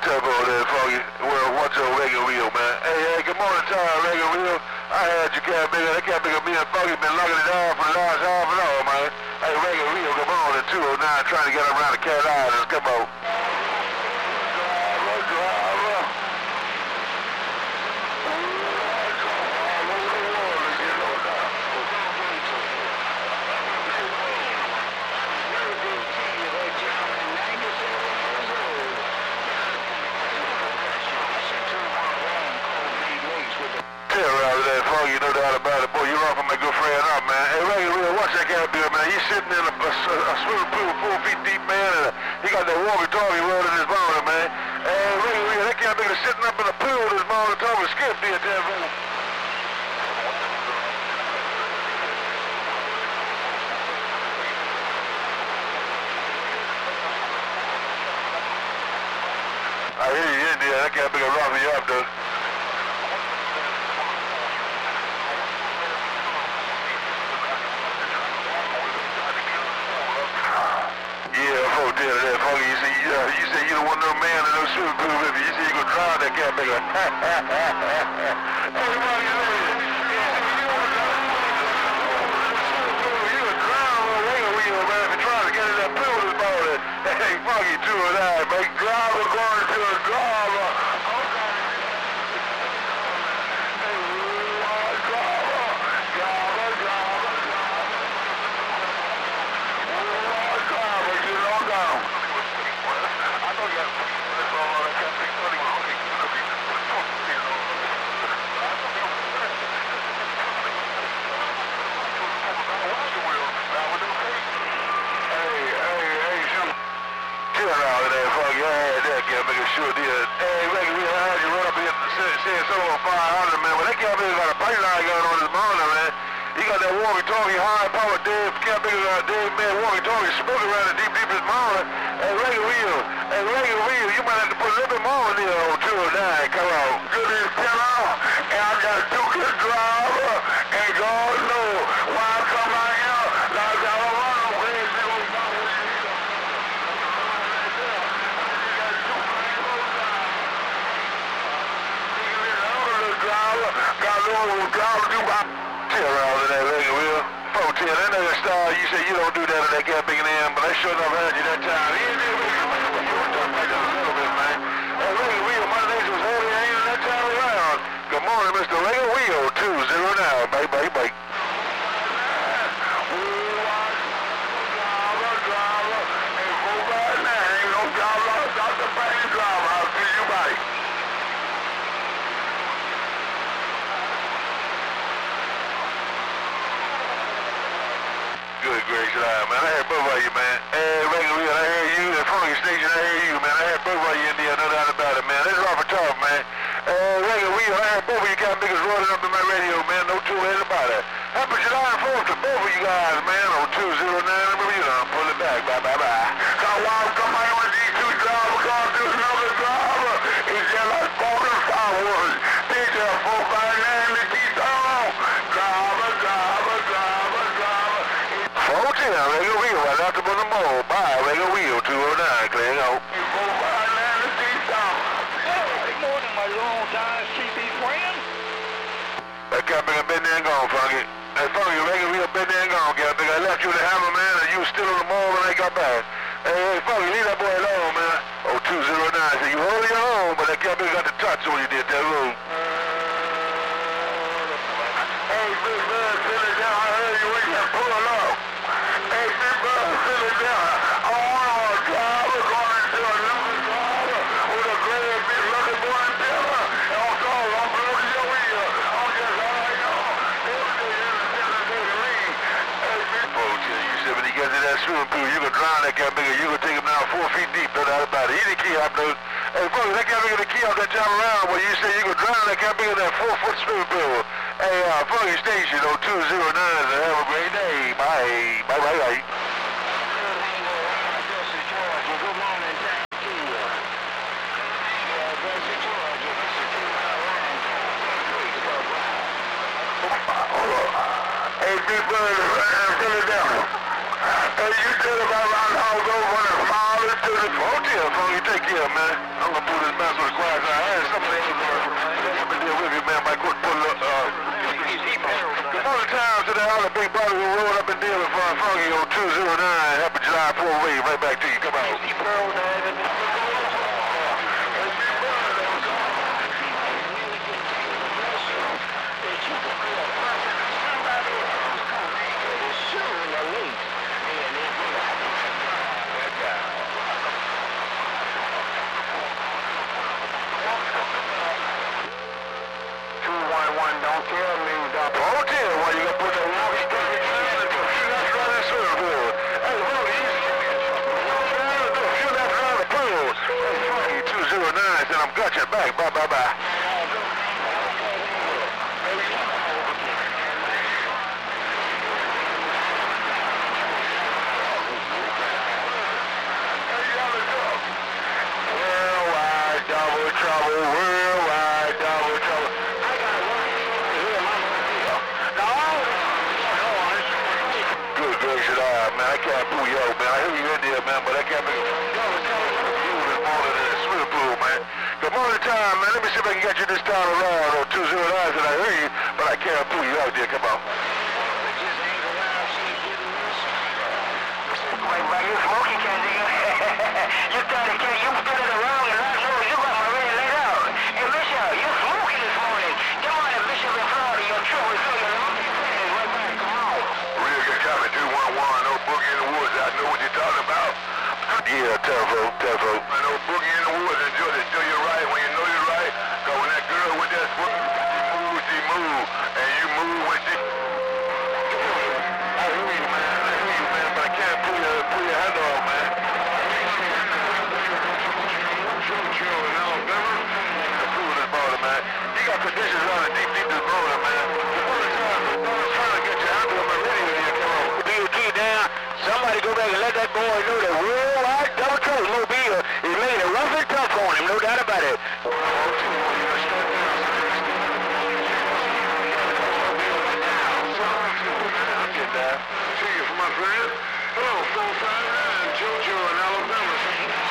telephone there, Foggy. Well, what's your Reagan Wheel, man? Hey, good morning, Tom, Reagan Wheel. I had your cat bigger. That cat bigger, me and Foggy been locking it down for the last half an hour, man. Hey, Reagan Wheel, come on at 209 trying to get around the Cat Islands. Come on. You know that about it, boy. You're off my good friend up, man. Hey, Reagan Wheel, watch that cat bill, man. He's sitting in a swimming pool 4 feet deep, man, and he got that walkie-talkie rolling his monitor, man. Hey, Reagan Wheel, that cat bill is sitting up in the pool with his monitor talking skip the telephone. I hear you, India. That cat bill rocking you up, dude. You say you don't want no man in no swimming pool with you. You say you gonna drown that cat bigger. Everybody you gonna drown on Reagan Wheel, man, if you're trying to get in that pool this morning. Hey, Foggy 209, man. Driver going to a driver. Sure did. Hey, Reagan Wheel, I had you run up here saying something on 500, man. Well, that cat bigger got a pipeline gun on his monitor, man. He got that walkie-talkie, high-powered Dave, cat bigger got a Dave, man, walkie-talkie smoking around the deep his monitor. Hey, Reagan Wheel, you might have to put a little bit more in there on 209. Come on. Good as Taylor, and I got a two-good driver, and God knows why I come out here like I don't run away. Got a little driver do my tail around in that Reagan Wheel. 410, that nigga style, you say you don't do that in that cat big in the end, but I sure enough heard you that time. He didn't do it. You were talking like that a little bit, man. Hey, Reagan Wheel, my name was holding your hand that time around. Good morning, Mr. Reagan Wheel, 209, bye. Good gracious, man. I heard both of you, man. Hey, Reagan Wheel, I hear you. At Foggy Station, I hear you, man. I heard both of you in there, no doubt about it, man. This is off the top, man. Reagan Wheel, I heard both of you got niggas rolling up in my radio, man. No two ways about it. Happy July 4th to both of you guys, man, on 209. Remember, you know, pull it back. Bye. Cause while I'm coming in with these two drivers, cause there's another driver. It's just like falling fireworks. They just 459 to keep on. Driver. 410, Reagan Wheel, right out to the mall. Bye, Reagan Wheel, 209, clear out. Good morning, my long-time CB friend. That cat bigger been there and gone, Foggy. Hey, Foggy, Reagan Wheel been there and gone, cat bigger. I left you to Hammer, man, and you was still on the mall when I got back. Hey, Foggy, leave that boy alone, man. Oh, 209, so you hold your own, but that cat bigger got the touch when you did that room. Hey, big man, sit it down. I heard you when you pull up. Hey, big man, sit it down. I want a driver going into another driver with a great big looking boy and Taylor. And I'm sorry, I'm blowing your wheel. I'm just like, everything is lean. Hey, big boy, you said when he gets in that swimming pool, you can drown that cat bigger. You can take him down 4 feet deep, no doubt about it. He didn't key out those. Hey, folks, that cat bigger the key out that time around where you said you can drown that cat bigger in that 4-foot swimming pool. Hey, Foggy Station on 209, have a great day. Bye. Hey, big brother, fill it down. Hey, you said about round the house over running from Olive to the hotel phone. You take care, man. I'm gonna pull this mess with the quiet now. I had somebody else I've been there with you, man. Might quick pull up. Good morning, time to the other big body of the road. I've been dealing for Funky on 209. Happy July 4th wave. Right back to you. Come on. Don't tell me that. Don't tell why you gonna put that loud stuff in the few laps around that surfboard. Hey, hold it easy. A few laps around the pool. Hey, Funky 209 said I'm got your back. Bye, bye, bye. Worldwide double trouble. Worldwide double trouble. Man, I can't pull you out, man. I hear you in there, man, but I can't make this morning in the swimming pool, man. Good morning time, man. Let me see if I can get you this time around on 209, and I hear you, but I can't pull you out there. Come on. Wait, man, you smoking, Kenzie. You started around and I know you got my ready laid out. Hey, Bishop, you smoking this morning. Come on, Bishop in Florida, your trouble is your right back. Come on. Real good comment, 211. No boogie in the woods. I know what you're talking about. Yeah, telephone. I know boogie in the woods. Enjoy you're right when you know you're right. Cause when that girl with that foot, she move. And you move when she... I hear you, man, but I can't pull your hand off, man. You got conditions on it deep this border, man. I'm trying to get your hand on my radio here. Come on. DOT down. Somebody go back and let that boy know that worldwide double trouble Mobile is making it rough and tough on him, no doubt about it. I'll get that. See you from my friend. Hello, 459 JoJo in Alabama.